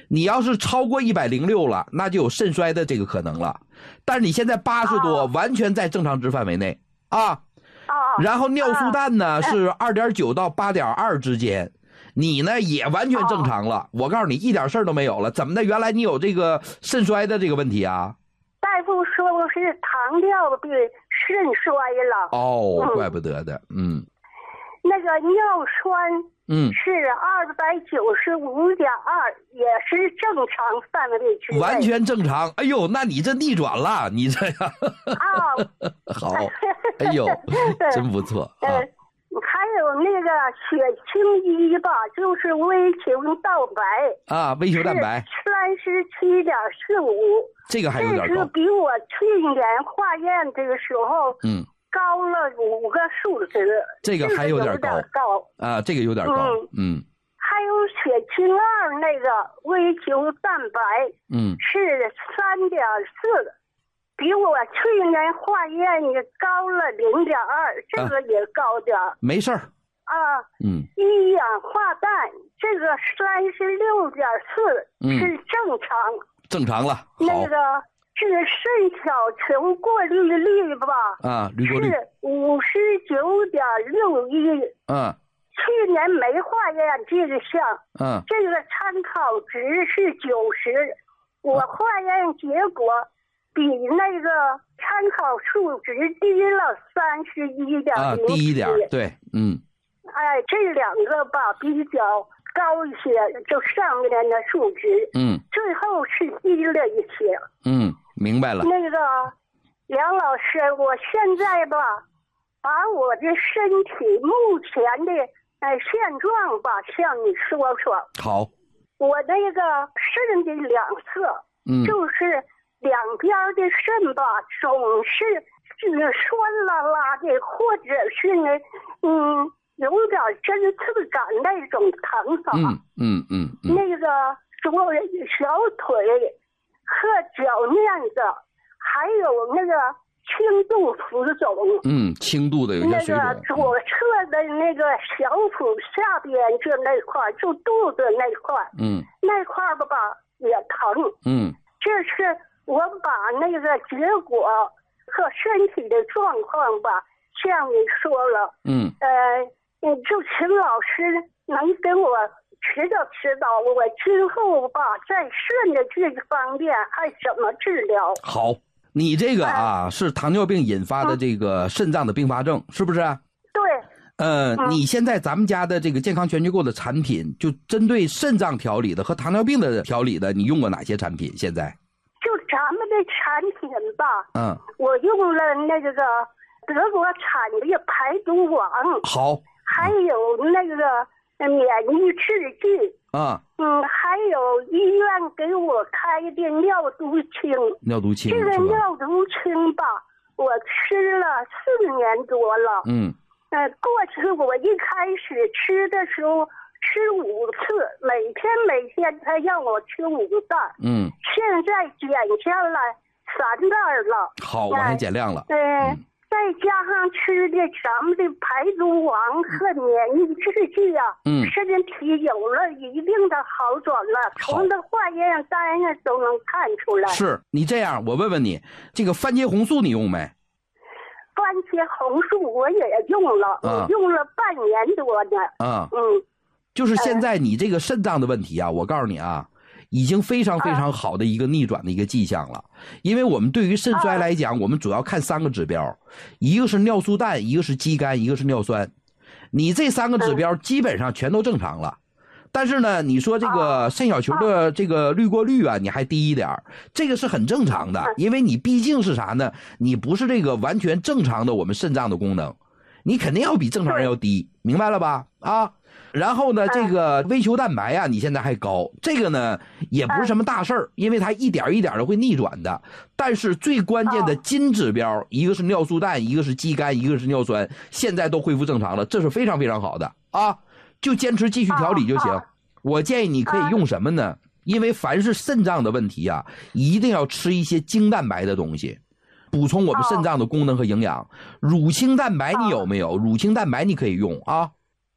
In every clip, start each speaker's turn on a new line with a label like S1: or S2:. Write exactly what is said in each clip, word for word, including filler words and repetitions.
S1: 你要是超过一百零六了，那就有肾衰的这个可能了。但是你现在八十多，完全在正常值范围内啊。然后尿素氮呢是二点九到八点二之间，你呢也完全正常了。我告诉你，一点事儿都没有了。怎么的？原来你有这个肾衰的这个问题啊？
S2: 大夫说我是糖尿病肾衰了。
S1: 哦，嗯、怪不得的，嗯。
S2: 那个尿酸，
S1: 嗯，
S2: 是二百九十五点二，也是正常范围之内，
S1: 完全正常。哎呦，那你这逆转了，你这样
S2: 啊，
S1: 好，哎呦，真不错啊。
S2: 呃还有那个血清一吧，就是微球蛋白
S1: 啊，微球蛋白
S2: 三十七点四五，
S1: 这个还有点高，
S2: 这是比我去年化验这个时候，
S1: 嗯，
S2: 高了五个数值，
S1: 这个还有点高，
S2: 高
S1: 啊，这个有点高，嗯，嗯
S2: 还有血清二那个微球蛋白，
S1: 嗯，
S2: 是三点四。比我去年化验也高了零点二，这个也高点、啊、
S1: 没事儿
S2: 啊。
S1: 嗯，
S2: 一氧化氮这个三十六点四是正常，
S1: 正常了。
S2: 那个是肾小球过滤率吧？
S1: 啊，滤过率
S2: 是五十九点六一。
S1: 嗯，
S2: 去年没化验这个项，
S1: 嗯，
S2: 这个参考值是九十，我化验结果。比那个参考数值低了三十一点零
S1: 啊，低一点，对，嗯，
S2: 哎，这两个吧比较高一些，就上面的数值，
S1: 嗯，
S2: 最后是低了一些，
S1: 嗯，明白了。
S2: 那个梁老师，我现在吧，把我的身体目前的呃现状吧向你说说。
S1: 好，
S2: 我那个肾的两侧，
S1: 嗯，
S2: 就是。两边的肾吧，总是是酸啦啦的，或者是呢，嗯，有点针刺感那种疼法。
S1: 嗯嗯嗯。嗯
S2: 那个左小腿和脚面子，还有那个轻度浮肿。
S1: 嗯，轻度的有些水肿。
S2: 那个左侧的那个小腹下边这那块，就肚子那块，
S1: 嗯，
S2: 那块吧吧也疼。
S1: 嗯，
S2: 这是。我把那个结果和身体的状况吧向你说了，
S1: 嗯，
S2: 呃，就请老师能给我指导指导，我今后吧在肾的这个方面还怎么治疗？
S1: 好，你这个啊、呃、是糖尿病引发的这个肾脏的并发症，嗯、是不是？
S2: 对。
S1: 呃，嗯、你现在咱们家的这个健康全局购的产品，就针对肾脏调理的和糖尿病的调理的，你用过哪些产品？现在？
S2: 就咱们的产品吧，
S1: 嗯，
S2: 我用了那个德国产的排毒王，
S1: 好，
S2: 还有那个免疫制剂，
S1: 啊，
S2: 嗯，还有医院给我开的尿毒清，
S1: 尿毒清，
S2: 这个尿毒清吧，我吃了四年多了，
S1: 嗯，
S2: 呃，过去我一开始吃的时候。吃五次，每天每天他让我吃五袋，
S1: 嗯，
S2: 现在减下来三袋了。
S1: 好，往下减量了。
S2: 呃、嗯，再加上吃的咱们的排毒王和免疫制剂啊，
S1: 嗯，
S2: 身体有了一定的好转了，从那化验单上都能看出来。
S1: 是你这样，我问问你，这个番茄红素你用没？
S2: 番茄红素我也用了，
S1: 啊、
S2: 我用了半年多呢。
S1: 啊，
S2: 嗯。
S1: 就是现在你这个肾脏的问题啊，我告诉你啊，已经非常非常好的一个逆转的一个迹象了。因为我们对于肾衰来讲，我们主要看三个指标，一个是尿素氮，一个是肌酐，一个是尿酸。你这三个指标基本上全都正常了。但是呢，你说这个肾小球的这个滤过率啊，你还低一点，这个是很正常的，因为你毕竟是啥呢？你不是这个完全正常的我们肾脏的功能，你肯定要比正常人要低，明白了吧？啊。然后呢，这个微球蛋白啊，你现在还高，这个呢也不是什么大事儿，因为它一点一点的会逆转的。但是最关键的金指标，一个是尿素氮，一个是肌酐，一个是尿酸，现在都恢复正常了，这是非常非常好的啊！就坚持继续调理就行。我建议你可以用什么呢？因为凡是肾脏的问题啊，一定要吃一些精蛋白的东西，补充我们肾脏的功能和营养。乳清蛋白你有没有？乳清蛋白你可以用啊。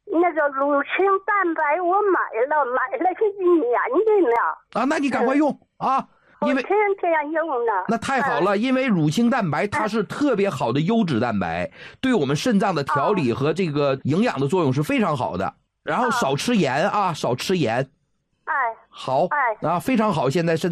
S2: 那个乳清蛋白我买了，买了一年的呢。
S1: 啊，那你赶快用啊，因为
S2: 我天天用呢。
S1: 那太好了，因为乳清蛋白它是特别好的优质蛋白，对我们肾脏的调理和这个营养的作用是非常好的。然后少吃盐啊，少吃盐。
S2: 哎，
S1: 好，
S2: 哎，
S1: 啊，非常好，现在肾